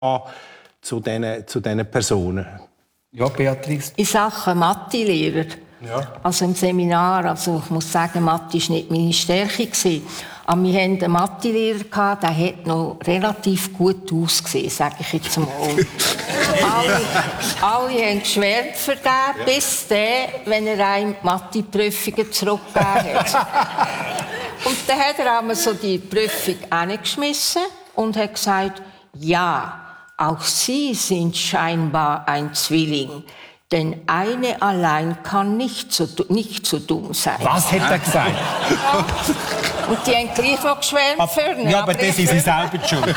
zu diesen Personen. Ja, Beatrice? In Sachen Mathelehrer. Ja. Also im Seminar, also ich muss sagen, Mathe war nicht meine Stärke. Aber wir hatten einen Mathelehrer, der hat noch relativ gut ausgesehen, sage ich jetzt mal. alle haben geschwärmt für den, bis der, wenn er einem Mathe-Prüfungen zurückgegeben hat. Und dann hat er einmal so die Prüfung hineingeschmissen und hat gesagt, ja, auch Sie sind scheinbar ein Zwilling. Denn eine allein kann nicht so dumm sein. Was hat er gesagt? Ja. Und die haben gleich noch geschwärmt für ihn. Ja, aber das ist sie selber schuld.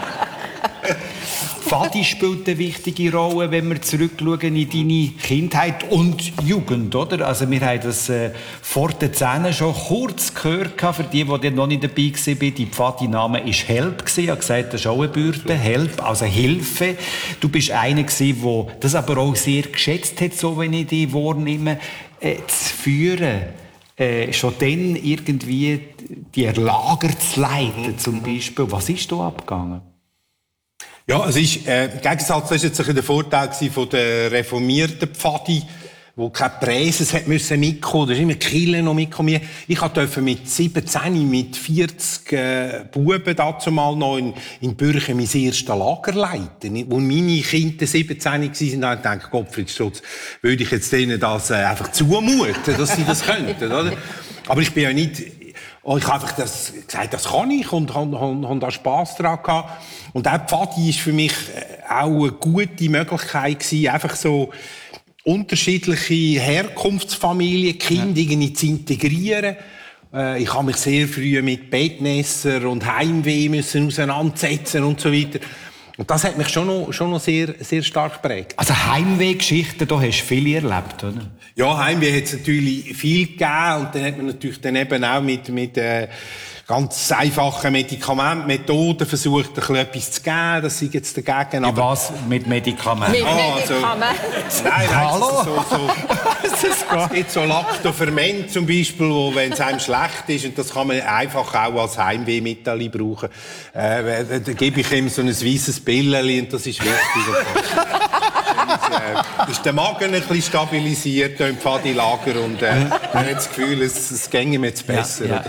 Fadi spielt eine wichtige Rolle, wenn wir zurückschauen in deine Kindheit und Jugend, oder? Also wir haben das vor den Zähnen schon kurz gehört, für die noch nicht dabei waren. Die Fadi-Name war Help. Ich habe gesagt, das ist auch eine Bürde. Help, also Hilfe. Du bist einer, der das aber auch sehr geschätzt hat, so wenn ich die wahrnehme, zu führen. Schon dann irgendwie die Lager zu leiten, zum Beispiel. Was ist da abgegangen? Ja, es ist, im Gegensatz, das war jetzt der Vorteil von der reformierten Pfadi, wo keine Präses hat müssen mitkommen, da ist immer Kille noch mitkommen. Ich durfte mit 17, mit 40 Buben dazu mal noch in Bürchen mein erstes Lager leiten. Wo meine Kinder 17 waren, habe ich gedacht, Gottfried Stutz, würde ich jetzt denen das einfach zumuten, dass sie das könnten, oder? Aber ich bin ja nicht, ich habe einfach gesagt, das kann ich und habe da Spass daran gehabt. Und auch Pfadi war für mich auch eine gute Möglichkeit gewesen, einfach so unterschiedliche Herkunftsfamilien, Kinder irgendwie zu integrieren. Ich habe mich sehr früh mit Bettnässer und Heimweh müssen auseinandersetzen und so weiter. Und das hat mich schon noch sehr, sehr stark geprägt. Also Heimweh-Geschichten, da hast du viele erlebt, oder? Ja, Heimweh hat es natürlich viel gegeben. Und dann hat man natürlich dann eben auch mit ganz einfachen Medikamentenmethoden versucht, ein bisschen etwas zu geben. Das ist jetzt dagegen. Aber was mit Medikamenten? Mit Medikamenten? Nein, hallo? Es gibt so Lactoferment zum Beispiel, wo, wenn es einem schlecht ist, und das kann man einfach auch als Heimwehmittel brauchen, da gebe ich ihm so ein weisses Pilleli und das ist wichtig. Ist der Magen ein bisschen stabilisiert im Pfadi-Lager und man hat das Gefühl, es ginge mir jetzt besser. Ja.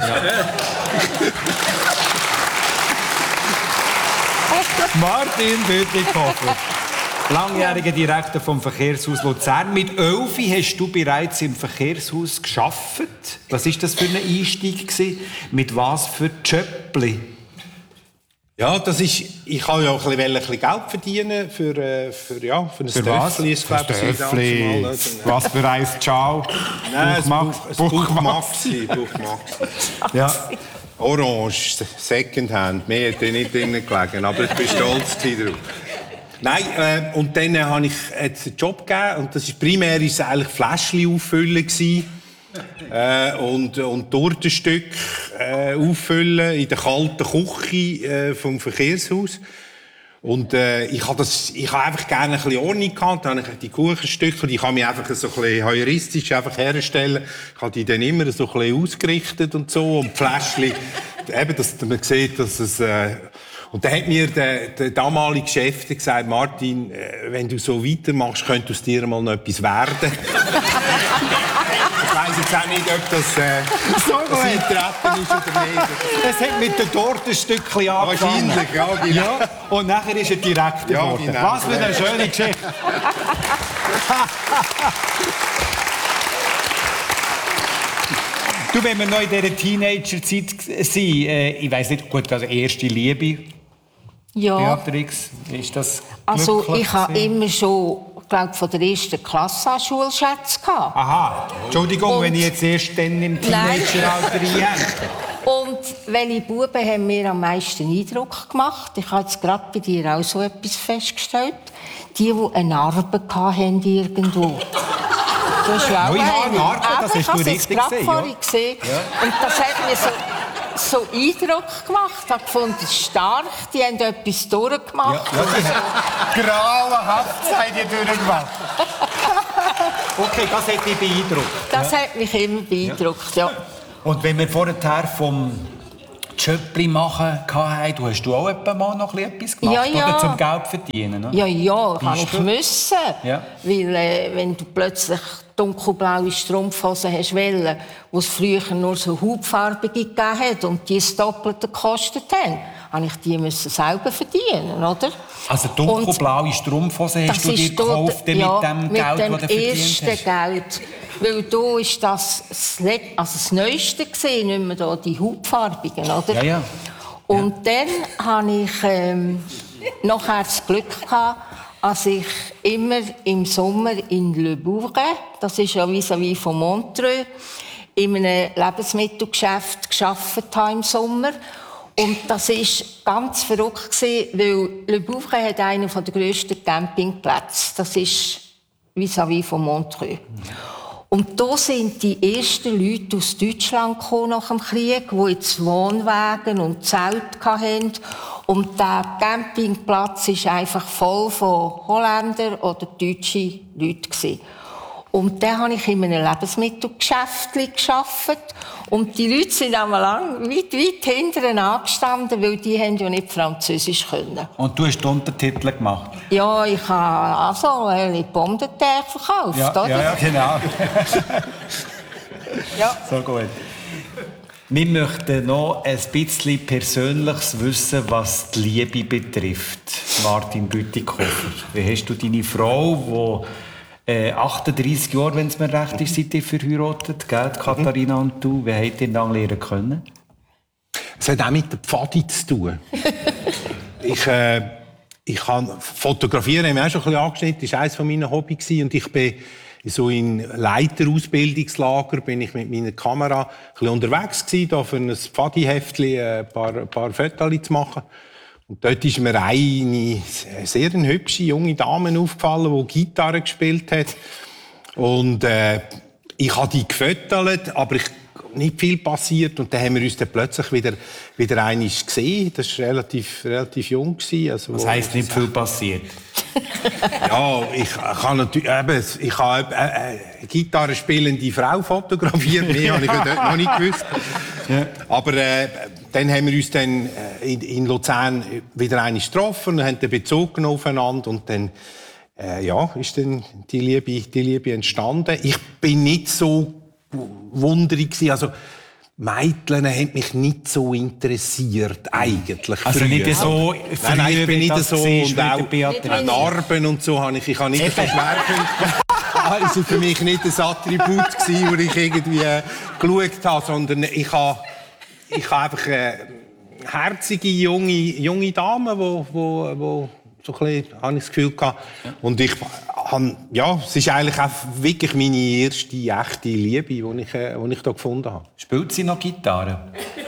Martin Bütikofer, langjähriger Direktor vom Verkehrshaus Luzern. Mit 11 hast du bereits im Verkehrshaus gearbeitet. Was war das für ein Einstieg gewesen? Mit was für Jöppli? Ja, ich wollte ja ein bisschen Geld verdienen für ein Töffli. Was für ein Ciao? Nein, Buchmaxi. Ja. Orange, Secondhand. Mehr hätte ich nicht drin gelegen, aber ich bin stolz drauf. Nein, und dann habe ich jetzt einen Job gegeben und das ist primär eigentlich Fläschchen auffüllen und Tortenstück auffüllen in der kalten Küche vom Verkehrshaus. Und ich habe einfach gerne ein bisschen Ordnung gehabt. Dann habe ich die Kuchenstücke, die kann ich einfach so ein bisschen heuristisch einfach herstellen. Ich habe die dann immer so ein bisschen ausgerichtet und so. Und die Fläschchen, eben, dass man sieht, dass es... Und dann hat mir der damalige Chef gesagt, Martin, wenn du so weitermachst, könnte aus dir mal noch etwas werden. Ich weiss jetzt auch nicht, ob das Eintreten ist oder nicht. Es hat mit den Tortenstückchen angefangen. Wahrscheinlich, ja, genau. Ja, und nachher ist er direkt geworden. Genau. Was für eine schöne Geschichte. Du, wenn wir noch in dieser Teenager-Zeit sind, ich weiss nicht, gut, also erste Liebe. Ja. Beatrix, ist das also ich habe immer schon, glaube von der ersten Klasse an Schulschätze gehabt. Aha, Entschuldigung, wenn ich jetzt erst dann im Teenageralter einhänge. Und welche Buben haben mir am meisten Eindruck gemacht? Ich habe jetzt gerade bei dir auch so etwas festgestellt. Die eine Narbe hatten irgendwo. Du hast ja auch eine Narbe, das hast du richtig gesehen. Ja. Und das hat mir so Eindruck gemacht. Ich habe gefunden, stark, die haben etwas durchgemacht. Ja, die grauenhaft seid ihr durchgemacht. Okay, das hat dich beeindruckt. Das hat mich immer beeindruckt, ja. Und wenn wir vorher vom Schöppli machen hatten, du hast auch mal noch etwas gemacht, ja. Oder zum Geld verdienen? Oder? Ja, kann ich müssen. Ja. Weil wenn du plötzlich dunkelblaue Strumpfhosen hast wollen, wo es früher nur so hautfarbige gegeben hat und die das Doppelte gekostet haben, habe ich die müssen selber verdienen, oder? Also dunkelblaue Strumpfhosen hast du dir gekauft mit dem Geld, das du verdient hast? Mit dem ersten Geld. Weil da ist das Neueste gesehen, nicht mehr da, die hautfarbigen, oder? Ja. Und dann hatte ich nachher das Glück gehabt, als ich immer im Sommer in Le Bourget, das ist ja vis-à-vis von Montreux, in einem Lebensmittelgeschäft gearbeitet habe im Sommer. Und das war ganz verrückt, weil Le Bourget hat einen der grössten Campingplätze. Das ist vis-à-vis von Montreux. Und da sind die ersten Leute aus Deutschland gekommen nach dem Krieg, die jetzt Wohnwagen und Zelte hatten. Und der Campingplatz war einfach voll von Holländern oder deutschen Leuten. Und dann habe ich in einem Lebensmittelgeschäft gearbeitet. Und die Leute sind einmal weit hinten angestanden, weil die ja nicht Französisch können. Und du hast die Untertitel gemacht? Ja, ich habe also eine Pomme de terre verkauft, oder? Ja, genau. Ja. So gut. Wir möchten noch ein bisschen Persönliches wissen, was die Liebe betrifft. Martin Bütikofer. Wie hast du deine Frau, die 38 Jahre, wenn es mir recht ist, seid ihr verheiratet, gell, Katharina und du? Wie habt ihr ihn dann lernen können? Es hat auch mit der Pfadi zu tun. Ich kann fotografieren, haben wir auch schon ein bisschen angeschnitten, das war eines meiner Hobbys. Und ich bin so in Leiterausbildungslager bin ich mit meiner Kamera ein bisschen unterwegs gewesen, da für ein Pfadi-Heftchen ein paar Fotos zu machen. Und dort ist mir eine sehr hübsche junge Dame aufgefallen, die Gitarre gespielt hat. Und ich habe die gefotografiert, aber nicht viel passiert. Und dann haben wir uns dann plötzlich wieder einmal gesehen. Das war relativ jung. Also, was heisst nicht viel passiert? Ja, ich habe eine Gitarre spielende Frau fotografiert. Mehr habe ich dort noch nicht gewusst. Ja. Aber dann haben wir uns dann in Luzern wieder einmal getroffen und haben den Bezug genommen aufeinander. Und dann ist dann die Liebe entstanden. Ich bin nicht so wunderig gewesen. Also, Mädchen haben mich nicht so interessiert, eigentlich. Also früher. Nicht so Nein, ich bin nicht so. Und auch Narben und so habe ich habe nicht so Schwerpunkt. Das war für mich nicht ein Attribut, das ich irgendwie geschaut habe, sondern ich habe einfach eine herzige, junge Dame, die so ein bisschen, habe ich das Gefühl gehabt. Und es ist eigentlich auch wirklich meine erste echte Liebe, die ich da gefunden habe. Spielt sie noch Gitarre?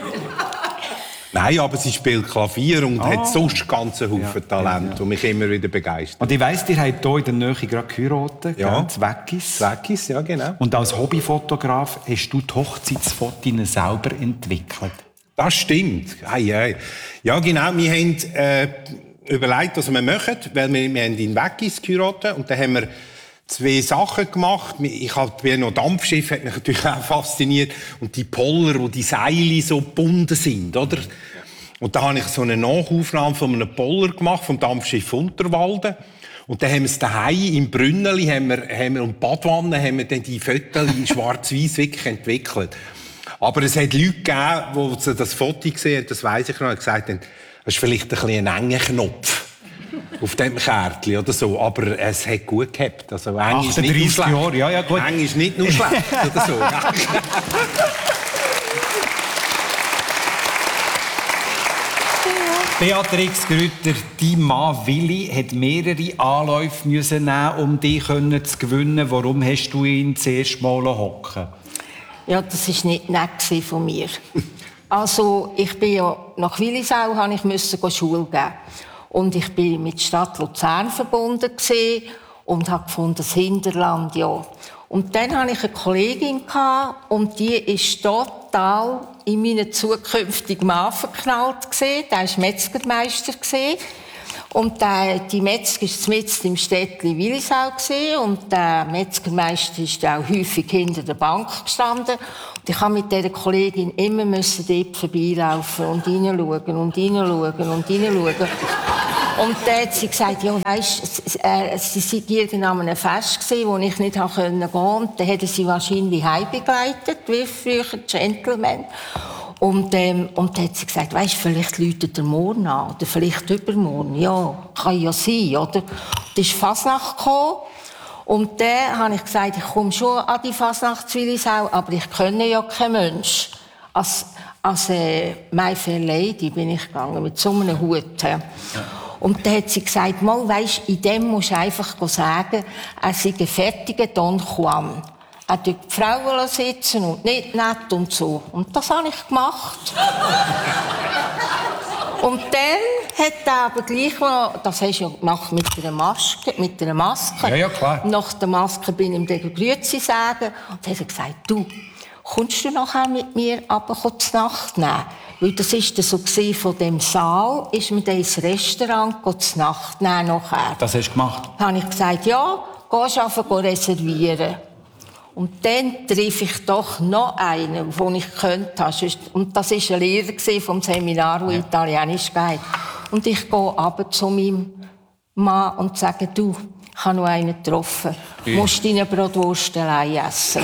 Nein, aber sie spielt Klavier und hat sonst ganz einen Haufen Talent, und mich immer wieder begeistert. Und ich weiss, ihr habt hier in der Nähe gerade geheiratet, ja. Zweckis, ja genau. Und als Hobbyfotograf hast du die Hochzeitsfotos selber entwickelt. Das stimmt. Ja, genau. Wir haben überlegt, was wir machen, weil wir haben in Weggis geheiratet und dann haben wir 2 Sachen gemacht. Noch Dampfschiff hat mich natürlich auch fasziniert und die Poller, wo die Seile so gebunden sind, oder? Und da habe ich so eine Nachaufnahme von einem Poller gemacht vom Dampfschiff Unterwalden. Und dann haben wir es daheim im Brünneli und Badwanne haben wir dann die Fotos schwarz-weiß wirklich entwickelt. Aber es hat Leute gegeben, die das Foto gesehen haben, das weiss ich noch, und gesagt haben, das ist vielleicht ein bisschen ein enger Knopf auf dem Kärtchen oder so, aber es hat gut gehabt. Also eng ist nicht nur schlecht. Jahre, ja, gut. Eng ist nicht nur schlecht oder so. Beatrix Grütter, dein Mann Willi hat mehrere Anläufe nehmen, um dich zu gewinnen. Warum hast du ihn zuerst mal hocken? Ja, das war nicht nett von mir. Also, ich bin ja nach Willisau, musste ich Schule geben. Und ich bin mit der Stadt Luzern verbunden und habe gefunden, das Hinterland, ja. Und dann hatte ich eine Kollegin und die ist total in meinen zukünftigen Mann verknallt. Der war Metzgermeister. Und die Metzger war mitten im Städtchen Willisau und der Metzgermeister ist auch häufig hinter der Bank gestanden. Und ich musste mit dieser Kollegin immer dort vorbeilaufen und reinschauen und reinschauen und reinschauen. Und dann hat sie gesagt, ja, weisst, sie sei irgendwann an einem Fest gewesen, wo ich nicht gehen konnte. Und dann hätte sie wahrscheinlich heimgebegleitet, wie früher Gentleman. Und dann hat sie gesagt, weisst, vielleicht läutet er morgen an, oder vielleicht übermorgen. Ja, kann ja sein, oder? Und ist Fasnacht gekommen. Und dann habe ich gesagt, ich komme schon an die Fasnacht zu Willisau, aber ich kenne ja kein Mensch. Als My Fair Lady bin ich gegangen, mit so einem Hut. Ja. Und dann hat sie gesagt, mal, weisst, in dem musst du einfach sagen, er sei ein fertiger Don Juan. Er dort die Frauen sitzen und nicht nett und so. Und das habe ich gemacht. Und dann hat er aber gleich noch, das hast du ja gemacht mit einer Maske. Ja, klar. Nach der Maske bin ich ihm dann Grüezi sagen. Und dann hat er gesagt, du, kommst du nachher mit mir runter zur Nacht nehmen? Weil das war so von dem Saal, ist man dann ins Restaurant zur Nacht nehmen nachher. Das hast du gemacht? Dann habe ich gesagt, ja, gehst einfach reservieren. Und dann treffe ich doch noch einen, den ich könnte. Und das war ein Lehrer vom Seminar, der Italienisch geht. Und ich gehe runter zu meinem Mann und sage, du, ich habe noch einen getroffen. Du musst deine Bratwurst allein essen.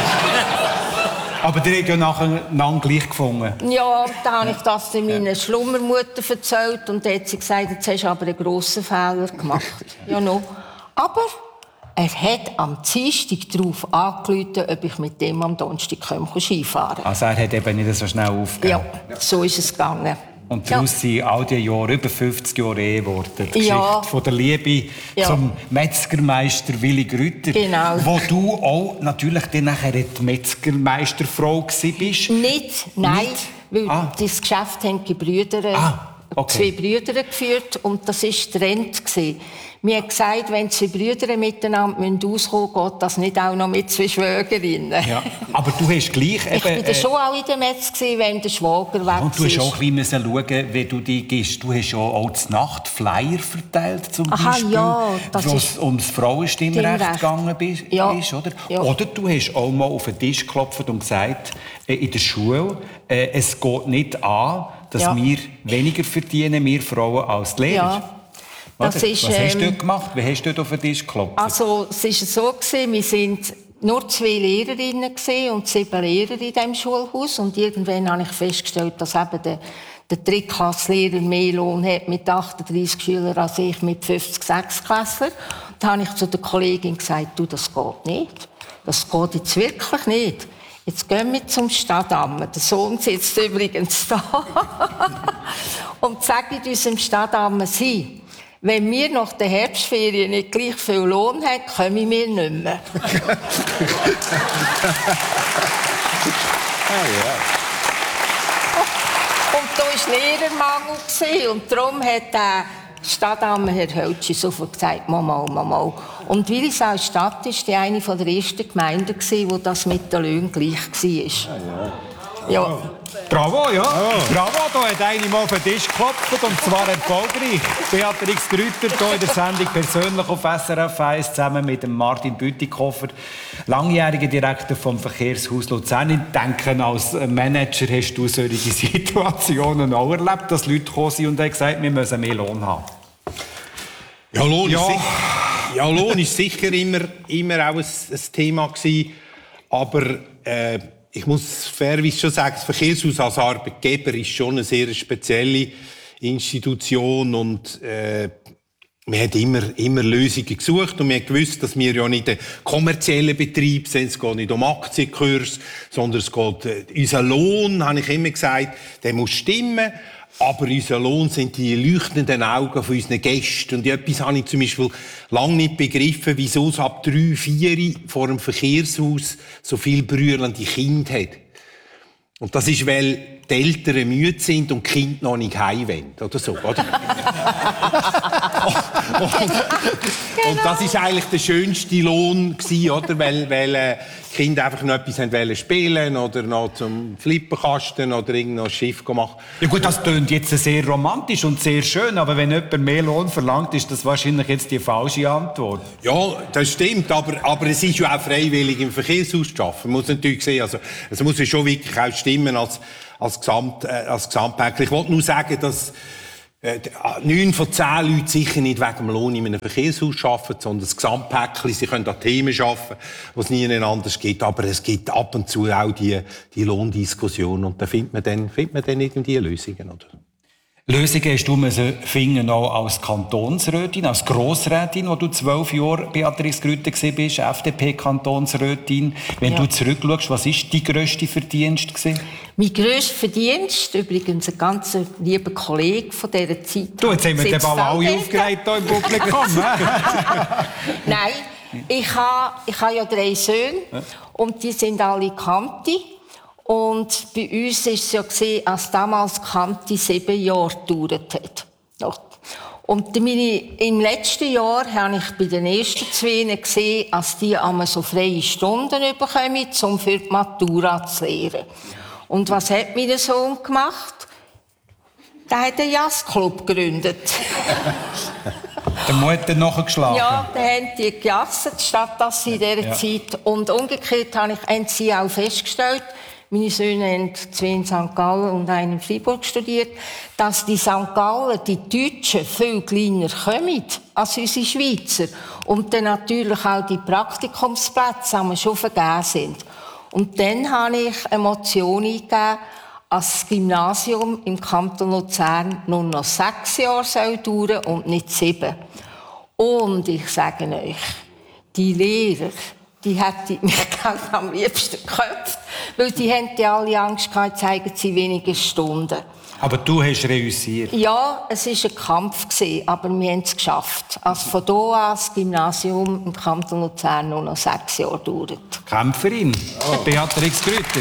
Aber die haben ja nachher gleich gefunden. Ja, dann habe ich das meiner Schlummermutter erzählt. Und dann hat sie gesagt, jetzt hast du aber einen grossen Fehler gemacht. Ja, no. Aber er hat am Dienstag darauf angerufen, ob ich mit dem am Donnerstag Skifahren kann. Also er hat eben nicht so schnell aufgegeben. Ja, so ist es gegangen. Und daraus sind all die Jahre, über 50 Jahre Ehe geworden. Die Geschichte von der Liebe zum Metzgermeister Willi Grütter. Genau. Wo du auch natürlich dann nachher die Metzgermeisterfrau bist. Nein, weil das Geschäft haben die Brüder, zwei Brüder geführt und das war Trend. Mir hat gesagt, wenn zwei Brüder miteinander auskommen müssen, geht das nicht auch noch mit zwei Schwägerinnen. Ja, aber du hast gleich eben... Ich war schon auch in der Metz, wenn der Schwager weg war. Und du hast auch ein bisschen schauen, wie du dich gibst. Du hast ja auch zur Nacht Flyer verteilt, zum Beispiel, ja, wo es ums Frauenstimmrecht gegangen ist, oder? Ja. Oder du hast auch mal auf den Tisch geklopft und gesagt, in der Schule, es geht nicht an, dass wir weniger verdienen, wir Frauen, als die Lehrer. Ja. Was hast du dort gemacht? Wie hast du dort auf den Tisch geklopft? Also, es war so, wir waren nur 2 Lehrerinnen und 7 Lehrer in diesem Schulhaus. Und irgendwann habe ich festgestellt, dass eben der Drittklasslehrer mehr Lohn hat mit 38 Schülern als ich mit 50 Sechsklässlern. Da habe ich zu der Kollegin gesagt, du, das geht nicht. Das geht jetzt wirklich nicht. Jetzt gehen wir zum Stadtamt. Der Sohn sitzt übrigens da. Und sage ich unserem Stadtamt, wenn wir nach der Herbstferien nicht gleich viel Lohn haben, kommen wir nicht mehr. Und da war Lehrermangel. Und darum hat der Stadtamt Herr Hölschi sofort gesagt, mal. Und Willisau Stadt war eine der ersten Gemeinden, wo das mit den Löhnen gleich war. Ja. Bravo, ja. Oh. Bravo, da hat eine mal auf den Tisch geklopft, und zwar erfolgreich. Beatrix Grütter hier in der Sendung persönlich auf SRF 1 zusammen mit dem Martin Bütikofer, langjähriger Direktor vom Verkehrshaus Luzern. Ich denke, als Manager hast du solche Situationen auch erlebt, dass Leute gekommen sind und haben gesagt, wir müssen mehr Lohn haben. Ja, Lohn ist sicher immer auch ein Thema gewesen, aber ich muss fairerweise schon sagen, das Verkehrshaus als Arbeitgeber ist schon eine sehr spezielle Institution und wir haben immer Lösungen gesucht und wir haben gewusst, dass wir ja nicht ein kommerzieller Betrieb sind, es geht nicht um Aktienkurs, sondern es geht, unser Lohn, habe ich immer gesagt, der muss stimmen. Aber unser Lohn sind die leuchtenden Augen von unseren Gästen. Und etwas habe ich zum Beispiel lange nicht begriffen, wieso es ab 3, 4 vor dem Verkehrshaus so viele brüllende Kinder hat. Und das ist, weil die Eltern müde sind und die Kinder noch nicht heim wollen. Oder so, oder? Und das ist eigentlich der schönste Lohn gewesen, oder? Weil die Kinder einfach noch etwas wollen spielen oder noch zum Flipperkasten oder irgendein Schiff machen. Ja gut, das klingt jetzt sehr romantisch und sehr schön, aber wenn jemand mehr Lohn verlangt, ist das wahrscheinlich jetzt die falsche Antwort. Ja, das stimmt, aber es ist ja auch freiwillig im Verkehrshaus zu arbeiten. Man muss natürlich sehen, also es muss ja schon wirklich auch stimmen als Gesamtpaket. Ich wollte nur sagen, dass 9 von 10 Leuten sicher nicht wegen dem Lohn in einem Verkehrshaus arbeiten, sondern das Gesamtpäckchen. Sie können an Themen arbeiten, die es nie anders gibt. Aber es gibt ab und zu auch die Lohndiskussion. Und da findet man dann irgendwie Lösungen, oder? Lösungen hast du finden auch als Kantonsrätin, als Grossrätin, wo du 12 Jahre Beatrix Grütte bist, FDP-Kantonsrätin. Wenn du zurückschaust, was war dein grösster Verdienst gewesen? Mein grösster Verdienst, übrigens ein ganz lieber Kollege von dieser Zeit. Du, jetzt haben wir den Ball alle aufgeregt hier im Publikum. Nein, ich habe ja 3 Söhne und die sind alle Kanti. Und bei uns war es ja gesehen, als damals Kanti 7 Jahre gedauert hat. Und im letzten Jahr habe ich bei den ersten 2 gesehen, als die einmal so freie Stunden bekommen, um für die Matura zu lehren. Und was hat mein Sohn gemacht? Der hat einen Jazzclub gegründet. Der Mutter nachgeschlagen. Ja, da haben die gejasset, statt dass sie in dieser Zeit. Und umgekehrt haben sie auch festgestellt, meine Söhne haben 2 in St. Gallen und 1 in Freiburg studiert, dass die St. Gallen, die Deutschen, viel kleiner kommen als unsere Schweizer. Und dann natürlich auch die Praktikumsplätze schon vergeben sind. Und dann habe ich eine Motion eingegeben, dass das Gymnasium im Kanton Luzern nur noch 6 Jahre dauern soll und nicht 7. Und ich sage euch, die Lehrer, die hätten mich am liebsten geköpft, weil die haben ja alle Angst gehabt, zeigen sie wenige Stunden. Aber du hast reüssiert. Ja, es war ein Kampf, aber wir haben es geschafft. Also von da an das Gymnasium im Kanton Luzern nur noch 6 Jahre dauert. Kämpferin, Beatrix Grütter.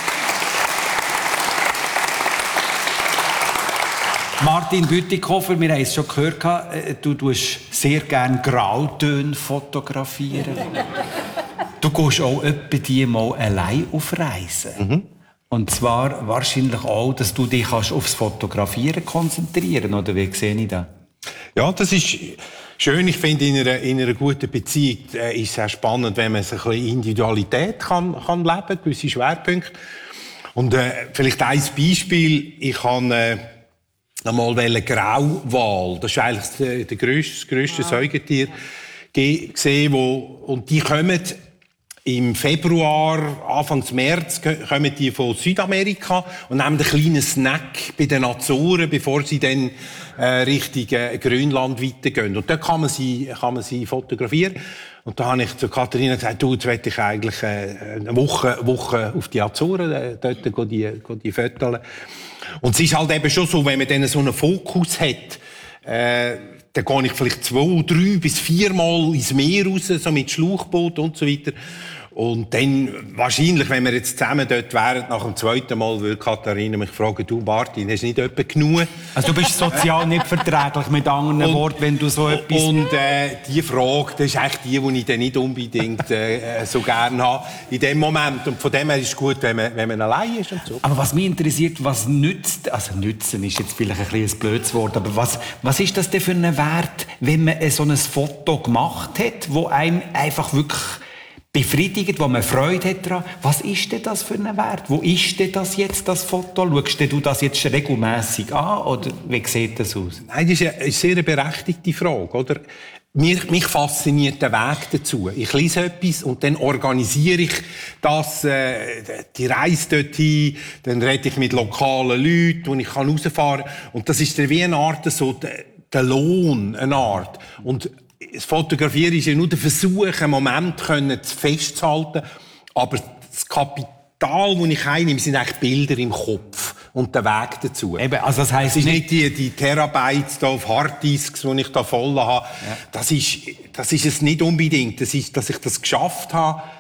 Martin Bütikofer, wir haben es schon gehört, du tust sehr gerne Grautöne fotografieren. Du gehst auch etwa mal allein auf Reisen. Mhm. Und zwar wahrscheinlich auch, dass du dich aufs Fotografieren konzentrieren kannst. Oder wie sehe ich das? Ja, das ist schön. Ich finde, in einer guten Beziehung ist es sehr spannend, wenn man ein bisschen Individualität kann leben, gewisse Schwerpunkte. Und vielleicht ein Beispiel. Ich habe einmal Grauwal. Das ist eigentlich das grösste Säugetier gesehen, und die kommen im Februar, Anfang März, kommen die von Südamerika und nehmen einen kleinen Snack bei den Azoren, bevor sie dann Richtung Grönland weitergehen. Und dort kann man sie fotografieren. Und da habe ich zu Katharina gesagt, jetzt will ich eigentlich eine Woche auf die Azoren, dort die Fotos. Und es ist halt eben schon so, wenn man dann so einen Fokus hat, dann gehe ich vielleicht 2, 3 bis 4 Mal ins Meer raus, so mit Schlauchboot und so weiter. Und dann, wahrscheinlich, wenn wir jetzt zusammen dort wären, nach dem 2. Mal, würde Katharina mich fragen, du Martin, hast du nicht etwa genug? Also du bist sozial nicht verträglich, mit anderen Worten, wenn du so etwas... Und die Frage, das ist eigentlich die ich dann nicht unbedingt so gerne habe in dem Moment. Und von dem her ist es gut, wenn man allein ist und so. Aber was mich interessiert, was nützt, also nützen ist jetzt vielleicht ein bisschen ein blödes Wort, aber was ist das denn für ein Wert, wenn man so ein Foto gemacht hat, wo einem einfach wirklich befriedigt, wo man Freude hat daran? Was ist denn das für ein Wert? Wo ist denn das jetzt, das Foto? Schaust du das jetzt regelmässig an, oder wie sieht das aus? Nein, das ist eine sehr berechtigte Frage, oder? Mich fasziniert der Weg dazu. Ich lese etwas und dann organisiere ich das, die Reise dorthin, dann rede ich mit lokalen Leuten und ich kann rausfahren. Und das ist wie eine Art, so der Lohn, eine Art. Und das Fotografieren ist ja nur der Versuch, einen Moment festzuhalten. Aber das Kapital, das ich einnehme, sind eigentlich Bilder im Kopf und der Weg dazu. Eben, also das heisst es ist nicht die Terabytes da auf Harddisks, die ich da voll habe. Ja. Das ist es nicht unbedingt. Das ist, dass ich das geschafft habe,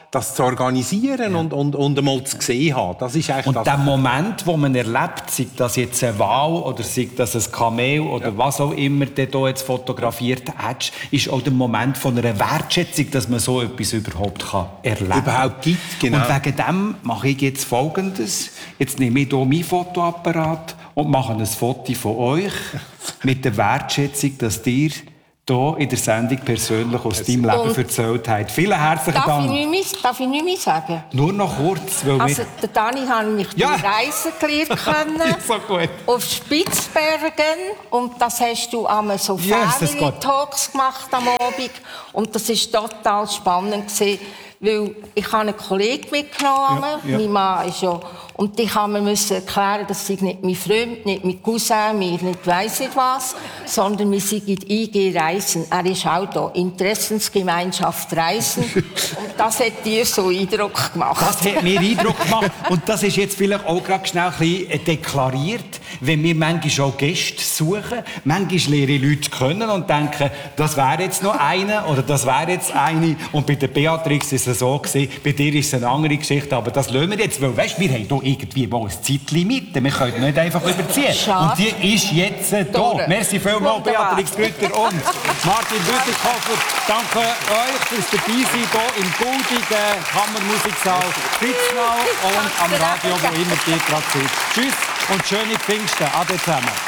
das zu organisieren und einmal zu sehen haben. Das ist eigentlich und der Moment, wo man erlebt, sei das jetzt ein Wal oder sei das ein Kamel oder was auch immer du hier jetzt fotografiert hast, ist auch der Moment von einer Wertschätzung, dass man so etwas überhaupt erleben kann. Überhaupt gibt, genau. Und wegen dem mache ich jetzt Folgendes. Jetzt nehme ich hier meinen Fotoapparat und mache ein Foto von euch mit der Wertschätzung, dass ihr hier in der Sendung persönlich aus deinem Leben erzählt habt. Vielen herzlichen Dank. Darf ich nicht mehr sagen? Nur noch kurz. Weil also, der Dani hat mich durch Reisen gelernt können. So gut. Auf Spitzbergen. Und das hast du einmal so Family-Talks gemacht am Abend. Und das war total spannend gewesen, weil ich einen Kollegen mitgenommen habe. Mein Mann ist ja. Und ich musste erklären, dass sie nicht mein Freund, nicht mein Cousin, mir nicht weiss nicht was, sondern wir sind IG Reisen. Er ist auch da. Interessensgemeinschaft Reisen. Und das hat dir so Eindruck gemacht. Das hat mir Eindruck gemacht. Und das ist jetzt vielleicht auch gerade schnell ein bisschen deklariert, wenn wir manchmal auch Gäste suchen. Manchmal lernen Leute kennen und denken, das wäre jetzt noch einer oder das wäre jetzt eine. Und bei der Beatrix ist es so gewesen, bei dir ist es eine andere Geschichte. Aber das lassen wir jetzt, weil weißt, wir haben hier irgendwie mal ein Zeitlimit. Wir können nicht einfach überziehen. Schade. Und die ist jetzt da. Merci vielmals, Beatrix Grütter und Martin Bütikofer. Danke euch fürs Dabeisein hier im goldigen Kammermusiksaal Spitznau und am Radio, wo immer ihr gerade seid. Tschüss und schöne Pfingsten. Ade zusammen.